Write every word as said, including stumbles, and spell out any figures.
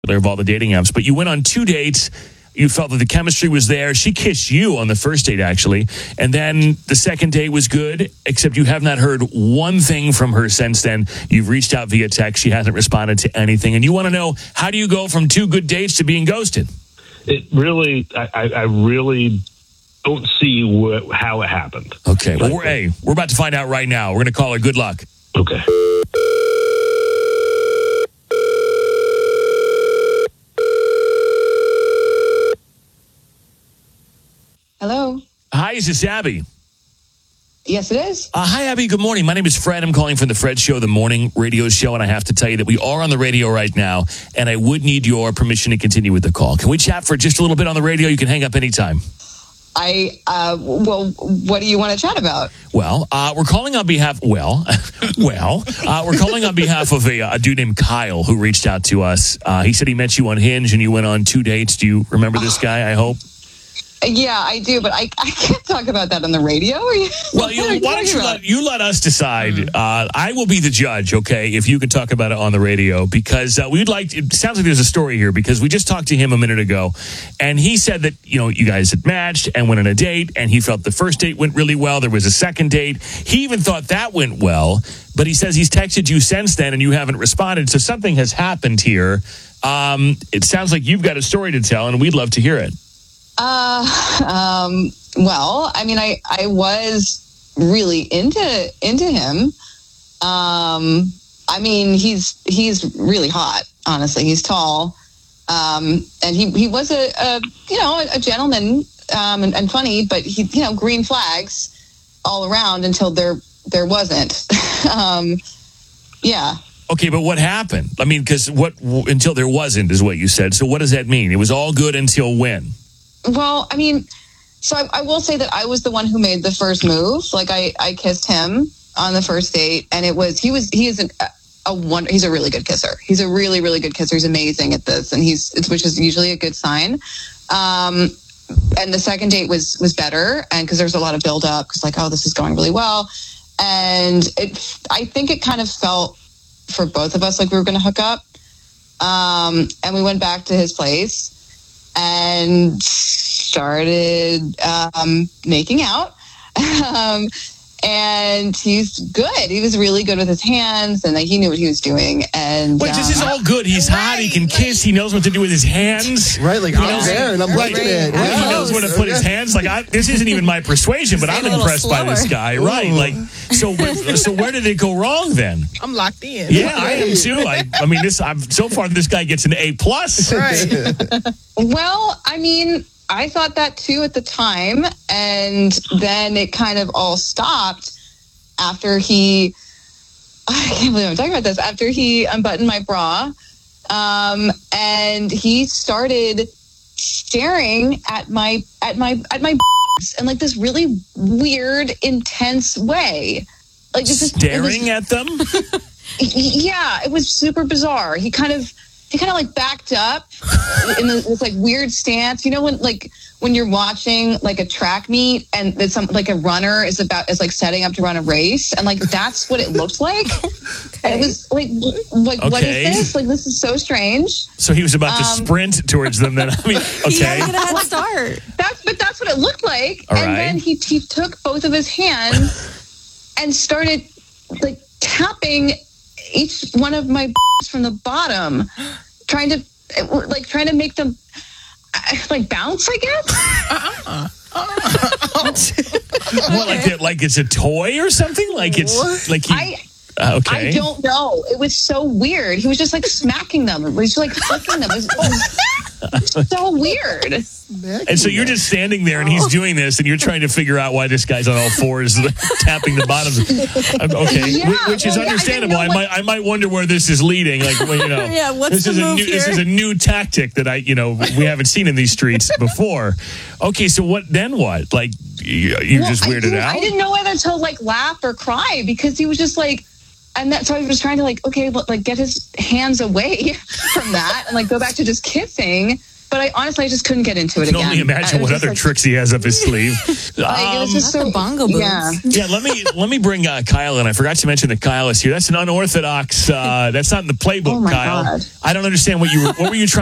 of all the dating apps, but you went on two dates. You felt that the chemistry was there. She kissed you on the first date, actually. And then the second date was good, except you have not heard one thing from her since then. You've reached out via text. She hasn't responded to anything. And you want to know, how do you go from two good dates to being ghosted? It really, I, I really don't see wh- how it happened. Okay. Well, we're, hey, we're about to find out right now. We're going to call her. Good luck. Okay. Hello. Hi, is this Abby? Yes, it is. Uh, hi, Abby. Good morning. My name is Fred. I'm calling from the Fred Show, the morning radio show, and I have to tell you that we are on the radio right now, and I would need your permission to continue with the call. Can we chat for just a little bit on the radio? You can hang up anytime. I, uh, well, what do you want to chat about? Well, uh, we're calling on behalf, well, well, uh, we're calling on behalf of a, a dude named Kyle who reached out to us. Uh, he said he met you on Hinge and you went on two dates. Do you remember this guy, I hope? Yeah, I do, but I, I can't talk about that on the radio. Well, you, why don't you let, you let us decide? Uh, I will be the judge, okay, if you can talk about it on the radio, because uh, we'd like to, it sounds like there's a story here, because we just talked to him a minute ago, and he said that, you know, you guys had matched and went on a date, and he felt the first date went really well. There was a second date. He even thought that went well, but he says he's texted you since then, and you haven't responded, so something has happened here. Um, it sounds like you've got a story to tell, and we'd love to hear it. Uh, um, well, I mean, I, I was really into, into him. Um, I mean, he's, he's really hot, honestly. He's tall. Um, and he, he was a, a you know, a gentleman, um, and, and funny, but he, you know, green flags all around until there, there wasn't. um, yeah. Okay, but what happened? I mean, because what, until there wasn't is what you said. So what does that mean? It was all good until when? Well, I mean, so I, I will say that I was the one who made the first move. Like I, I kissed him on the first date, and it was he was he is an, a one. He's a really good kisser. He's a really really good kisser. He's amazing at this, and he's it's, which is usually a good sign. Um, and the second date was was better, and because there's a lot of build up, because like oh this is going really well, and it I think it kind of felt for both of us like we were going to hook up. Um, and we went back to his place and started um, making out. um, and he's good. He was really good with his hands, and like, he knew what he was doing. And Wait, um, this is all good. He's right, hot. He can like, kiss. He knows what to do with his hands. Right, like He I'm knows- there and I'm right. liking it. Right, Yeah. He knows where to put his hands. Like I, this isn't even my persuasion, but I'm a little impressed by this slower. guy. Right, like so. So where did it go wrong then? I'm locked in. Yeah, I am too. I, I mean, this. I'm so far. This guy gets an A plus. Right. well, I mean, I thought that too at the time, and then it kind of all stopped after he, I can't believe I'm talking about this, after he unbuttoned my bra, um, and he started staring at my, at my, at my in like this really weird, intense way. Like it's just, Staring it at them? was, yeah, it was super bizarre. He kind of, he kind of like backed up in this like weird stance. You know, when like when you're watching like a track meet and there's some like a runner is about is like setting up to run a race, and like that's what it looked like. And it was like, like Okay. what is this? Like this is so strange. So he was about to Um, sprint towards them. Then I mean, He had to okay. get a head start. That's but that's what it looked like. All and right. then he he took both of his hands and started like tapping each one of my from the bottom, trying to like trying to make them like bounce, I guess. What, like it, like it's a toy or something? Like it's What? like he. I uh, okay. I don't know. It was so weird. He was just like smacking them. He was just like flicking them. It was, it was so weird. And so you're just standing there, and he's doing this, and you're trying to figure out why this guy's on all fours, tapping the bottoms. Okay, Yeah, Wh- which is well, yeah, I didn't understandable. know I what- might, I might wonder where this is leading. Like, well, you know, Yeah, what's this the is a move new, This here? is a new tactic that I, you know, we haven't seen in these streets before. Okay, so what then? What? Like, you, you Well, just I weirded didn't- out? I didn't know whether to like laugh or cry because he was just like, and that so I was trying to like, okay, like get his hands away from that and like go back to just kissing. but I honestly I just couldn't get into it I can again. only imagine I was what just other like- tricks he has up his sleeve. Like, it was Um, just Not the so bongo boots. Yeah. yeah, let me let me bring uh, Kyle in. I forgot to mention that Kyle is here. That's an unorthodox. Uh, that's not in the playbook, Oh my Kyle. God. I don't understand what you were, what were you trying.